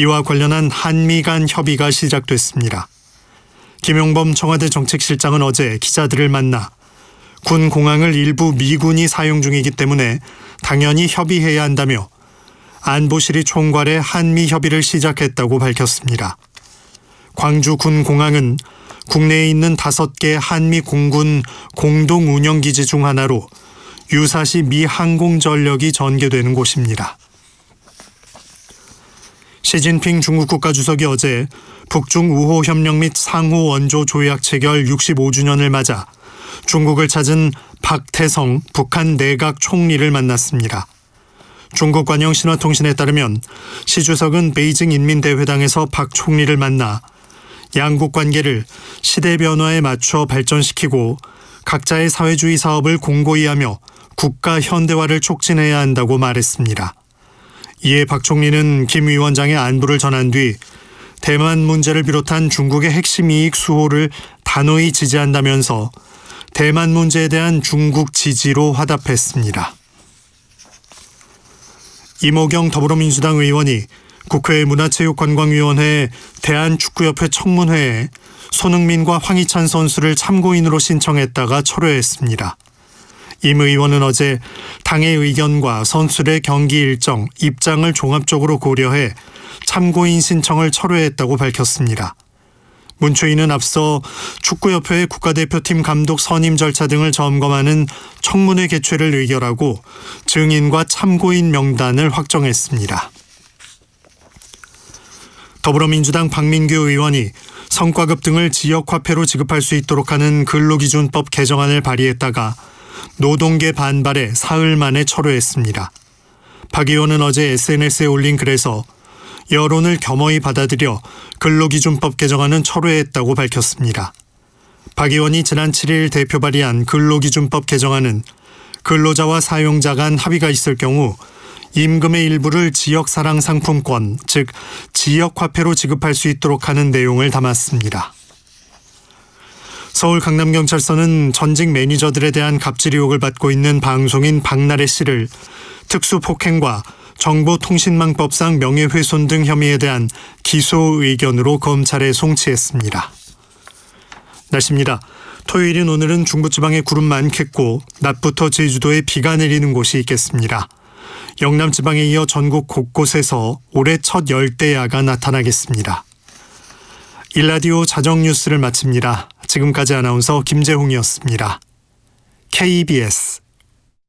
이와 관련한 한미 간 협의가 시작됐습니다. 김용범 청와대 정책실장은 어제 기자들을 만나 군 공항을 일부 미군이 사용 중이기 때문에 당연히 협의해야 한다며 안보실이 총괄해 한미 협의를 시작했다고 밝혔습니다. 광주 군 공항은 국내에 있는 5개 한미 공군 공동 운영기지 중 하나로 유사시 미 항공전력이 전개되는 곳입니다. 시진핑 중국 국가주석이 어제 북중 우호 협력 및 상호 원조 조약 체결 65주년을 맞아 중국을 찾은 박태성 북한 내각 총리를 만났습니다. 중국 관영 신화통신에 따르면 시 주석은 베이징 인민대회당에서 박 총리를 만나 양국 관계를 시대 변화에 맞춰 발전시키고 각자의 사회주의 사업을 공고히 하며 국가 현대화를 촉진해야 한다고 말했습니다. 이에 박 총리는 김 위원장의 안부를 전한 뒤 대만 문제를 비롯한 중국의 핵심 이익 수호를 단호히 지지한다면서 대만 문제에 대한 중국 지지로 화답했습니다. 이모경 더불어민주당 의원이 국회 문화체육관광위원회 대한축구협회 청문회에 손흥민과 황희찬 선수를 참고인으로 신청했다가 철회했습니다. 임 의원은 어제 당의 의견과 선수들의 경기 일정, 입장을 종합적으로 고려해 참고인 신청을 철회했다고 밝혔습니다. 문초인은 앞서 축구협회의 국가대표팀 감독 선임 절차 등을 점검하는 청문회 개최를 의결하고 증인과 참고인 명단을 확정했습니다. 더불어민주당 박민규 의원이 성과급 등을 지역화폐로 지급할 수 있도록 하는 근로기준법 개정안을 발의했다가 노동계 반발에 사흘 만에 철회했습니다. 박 의원은 어제 SNS에 올린 글에서 여론을 겸허히 받아들여 근로기준법 개정안은 철회했다고 밝혔습니다. 박 의원이 지난 7일 대표 발의한 근로기준법 개정안은 근로자와 사용자 간 합의가 있을 경우 임금의 일부를 지역사랑 상품권, 즉 지역화폐로 지급할 수 있도록 하는 내용을 담았습니다. 서울 강남경찰서는 전직 매니저들에 대한 갑질 의혹을 받고 있는 방송인 박나래 씨를 특수폭행과 정보통신망법상 명예훼손 등 혐의에 대한 기소 의견으로 검찰에 송치했습니다. 날씨입니다. 토요일인 오늘은 중부지방에 구름 많겠고 낮부터 제주도에 비가 내리는 곳이 있겠습니다. 영남지방에 이어 전국 곳곳에서 올해 첫 열대야가 나타나겠습니다. 일라디오 자정뉴스를 마칩니다. 지금까지 아나운서 김재홍이었습니다. KBS